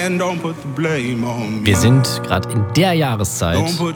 Wir sind gerade in der Jahreszeit,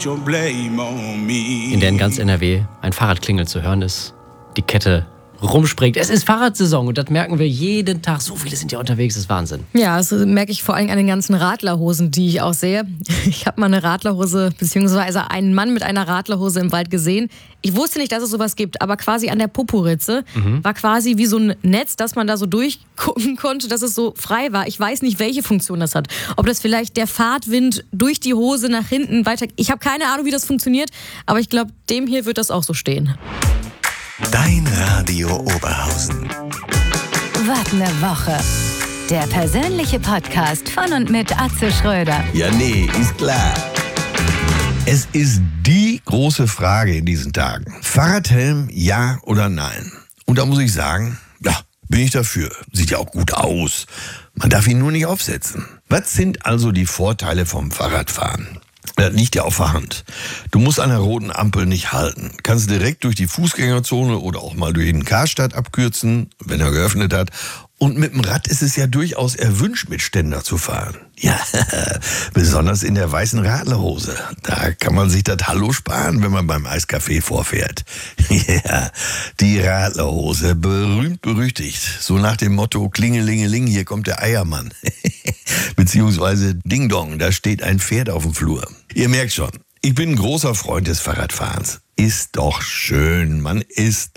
in der in ganz NRW ein Fahrradklingel zu hören ist. Die Kette rumspringt. Es ist Fahrradsaison und das merken wir jeden Tag. So viele sind ja unterwegs, das ist Wahnsinn. Ja, das merke ich vor allem an den ganzen Radlerhosen, die ich auch sehe. Ich habe mal eine Radlerhose beziehungsweise einen Mann mit einer Radlerhose im Wald gesehen. Ich wusste nicht, dass es sowas gibt, aber quasi an der Poporitze war quasi wie so ein Netz, dass man da so durchgucken konnte, dass es so frei war. Ich weiß nicht, welche Funktion das hat. Ob das vielleicht der Fahrtwind durch die Hose nach hinten weiter... Ich habe keine Ahnung, wie das funktioniert, aber ich glaube, dem hier wird das auch so stehen. Dein Radio Oberhausen. Was ne Woche. Der persönliche Podcast von und mit Atze Schröder. Ja, nee, ist klar. Es ist die große Frage in diesen Tagen. Fahrradhelm, ja oder nein? Und da muss ich sagen, ja, bin ich dafür. Sieht ja auch gut aus. Man darf ihn nur nicht aufsetzen. Was sind also die Vorteile vom Fahrradfahren? Das liegt ja auf der Hand. Du musst an der roten Ampel nicht halten. Kannst direkt durch die Fußgängerzone oder auch mal durch den Karstadt abkürzen, wenn er geöffnet hat. Und mit dem Rad ist es ja durchaus erwünscht, mit Ständer zu fahren. Ja, besonders in der weißen Radlerhose. Da kann man sich das Hallo sparen, wenn man beim Eiskaffee vorfährt. Ja, die Radlerhose, berühmt berüchtigt. So nach dem Motto, Klingelingeling, hier kommt der Eiermann. Beziehungsweise Ding Dong, da steht ein Pferd auf dem Flur. Ihr merkt schon, ich bin ein großer Freund des Fahrradfahrens. Ist doch schön, man ist